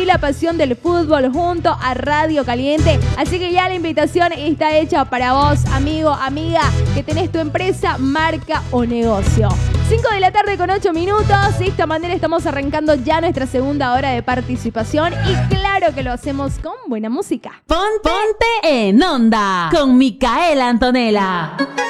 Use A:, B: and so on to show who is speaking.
A: la pasión del fútbol junto a Radio Caliente. Así que ya la invitación está hecha para vos, amigo, amiga, que tenés tu empresa, marca o negocio. 5 de la tarde con 8 minutos. De esta manera estamos arrancando ya nuestra segunda hora de participación y claro que lo hacemos con buena música.
B: Ponte en onda con Micaela Antonella.